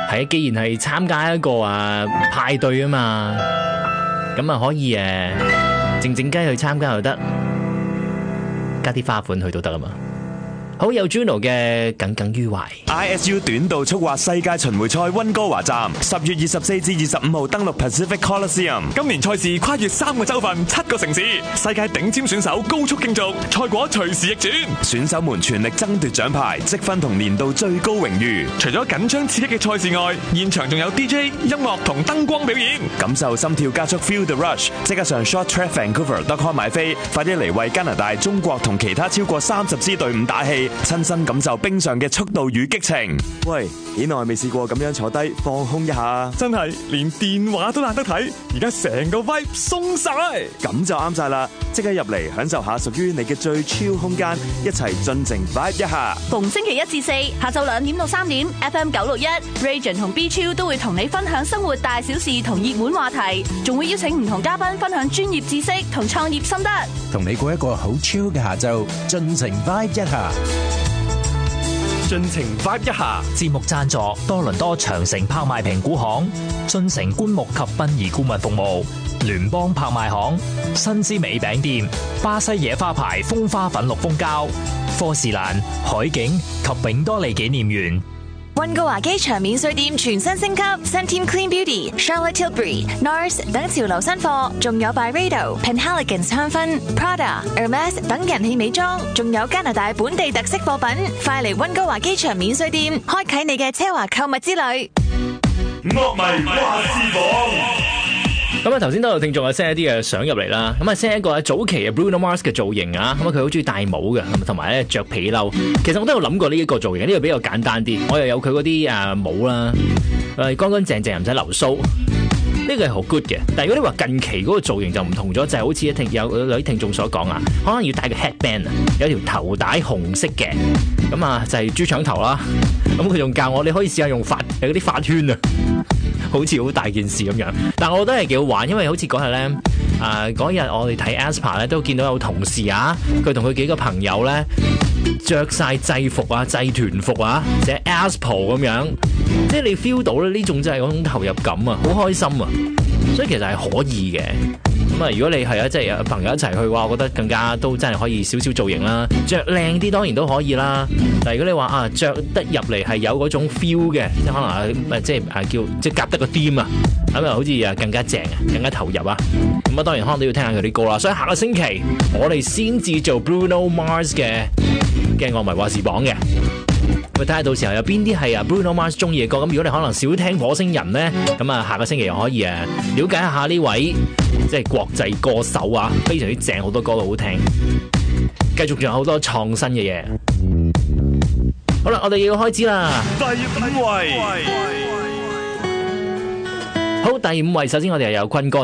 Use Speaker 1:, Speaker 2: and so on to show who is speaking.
Speaker 1: 係既然係參加一個派對啊嘛，咁啊可以靜靜雞去參加又得，加啲花款去都得啊嘛。好，有 Juno 嘅耿耿於懷。
Speaker 2: ISU 短道速滑世界巡迴賽溫哥華站10月24至25號登陸 Pacific Coliseum。
Speaker 3: 今年賽事跨越3個州份、7個城市，世界頂尖選手高速競逐，賽果隨時逆轉。
Speaker 2: 選手們全力爭奪獎牌、積分同年度最高榮譽。
Speaker 3: 除咗緊張刺激嘅賽事外，現場仲有 DJ、音樂同燈光表演，
Speaker 2: 感受心跳加速 Feel the Rush。即刻上 shorttrackvancouver.com 買飛，快啲嚟為加拿大、中國同其他超過30支隊伍打氣，親身感受冰上嘅速度與激情。喂，幾耐未試過咁樣坐低放空一下？
Speaker 3: 真係連電話都懶得睇，而家成個 vibe 鬆晒，
Speaker 2: 咁就啱晒啦！即刻入嚟享受下屬於你嘅最 chill 空間，一齊盡情 vibe 一下。
Speaker 4: 逢星期1至4下晝2點到3點 FM 961 Region 同 B Chill 都會同你分享生活大小事同熱門話題，仲會邀請唔同嘉賓分享專業知識同創業心得，
Speaker 5: 同你過一個好 chill 嘅下晝，盡情 vibe 一下。
Speaker 3: 盡情 vibe 一下。
Speaker 6: 節目贊助多倫多長城拍賣評估行、進城棺木及殯儀顧問服務、聯邦拍賣行、新之美餅店、巴西野花牌風花粉綠蜂膠、科士蘭、海景及永多利紀念園。
Speaker 4: 溫哥華機場免稅店全新升級 ，Centim Clean Beauty、Charlotte Tilbury、NARS 等潮流新貨，仲有 Byredo、Penhaligon's 香薰、Prada、Hermes 等人氣美妝，仲有加拿大本地特色貨品，快嚟溫哥華機場免稅店，開啟你嘅奢華購物之旅。
Speaker 2: 樂迷話事榜。
Speaker 1: 咁啊，頭先都有聽眾send一啲嘅相入嚟啦，咁啊 send 一個早期嘅 Bruno Mars 嘅造型啊，咁啊佢好中意戴帽嘅，同埋咧着皮褸。其實我都有諗過呢一個造型，呢個比較簡單啲，我又有佢嗰啲帽啦，乾乾淨淨，唔使留鬚，呢個係好 good 嘅。但係如果你話近期嗰個造型就唔同咗，就係好似有啲聽眾所講啊，可能要戴個 headband 啊，有條頭帶紅色嘅，咁啊就係豬腸頭啦。咁佢仲教我，你可以試下用嗰啲髮圈啊。好似好大件事咁樣，但我覺得係幾好玩，因為好似嗰日咧，嗰日我哋睇 Aspa 咧，都見到有同事啊，佢同佢幾個朋友咧，着晒制服啊、制團服啊，寫 Aspa 咁樣，即係你 feel 到咧呢種真係嗰種投入感啊，好開心啊，所以其實係可以嘅。咁啊，如果你係即係有朋友一齊去嘅話，我覺得更加都真係可以少少造型啦，着靚啲當然都可以啦。但係如果你話着得入嚟係有嗰種 feel 嘅，即係可能即係夾得個 theme 啊，咁啊好似更加正啊，更加投入啊。咁啊當然可能都要聽下佢啲歌啦。所以下個星期我哋先至做 Bruno Mars 嘅樂迷話事榜嘅。咁睇下到時候有邊啲係Bruno Mars 中意嘅歌。咁如果你可能少聽火星人咧，咁啊下個星期又可以了解一下呢位即係國際歌手啊，非常之正，好多歌都好聽。繼續仲有好多創新嘅嘢。好啦，我哋要開始啦。
Speaker 2: 第5位，
Speaker 1: 好，第5位，首先我哋有坤哥。